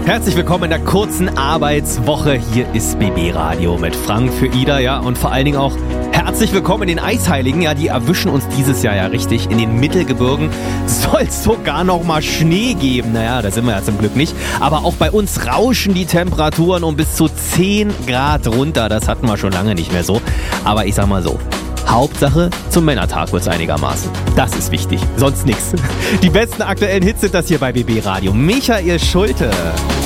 Herzlich willkommen in der kurzen Arbeitswoche. Hier ist BB Radio mit Frank für Ida, ja, und vor allen Dingen auch herzlich willkommen in den Eisheiligen. Ja, die erwischen uns dieses Jahr ja richtig. In den Mittelgebirgen soll es sogar noch mal Schnee geben. Naja, da sind wir ja zum Glück nicht. Aber auch bei uns rauschen die Temperaturen um bis zu 10 Grad runter. Das hatten wir schon lange nicht mehr so. Aber ich sag mal so, Hauptsache, zum Männertag wird's einigermaßen. Das ist wichtig, sonst nix. Die besten aktuellen Hits sind das hier bei BB Radio. Michael Schulte.